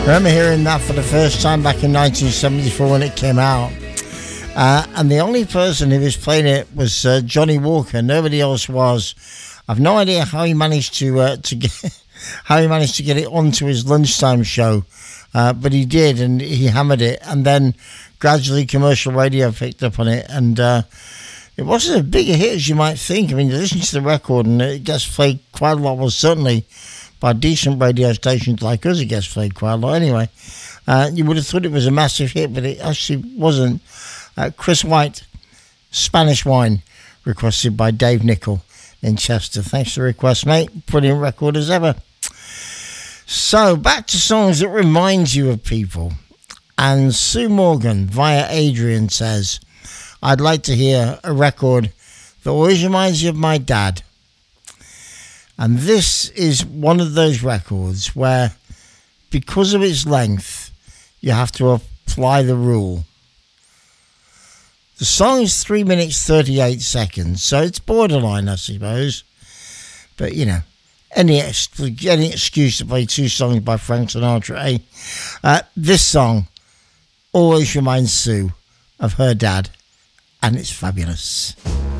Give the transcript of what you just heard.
I remember hearing that for the first time back in 1974 when it came out. And the only person who was playing it was Johnny Walker. Nobody else was. I've no idea how he managed to get it onto his lunchtime show, but he did, and he hammered it. And then gradually, commercial radio picked up on it, and it wasn't as big a hit as you might think. I mean, you listen to the record, and it gets played quite a lot. Well, certainly by decent radio stations like us, it gets played quite a lot. Anyway, you would have thought it was a massive hit, but it actually wasn't. Chris White, Spanish Wine, requested by Dave Nickel in Chester. Thanks for the request, mate. Brilliant record as ever. So, back to songs that remind you of people. And Sue Morgan, via Adrian, says, I'd like to hear a record that always reminds you of my dad. And this is one of those records where, because of its length, you have to apply the rule. The song is 3 minutes 38 seconds, so it's borderline, I suppose. But, you know, any excuse to play two songs by Frank Sinatra, eh? This song always reminds Sue of her dad, and it's fabulous.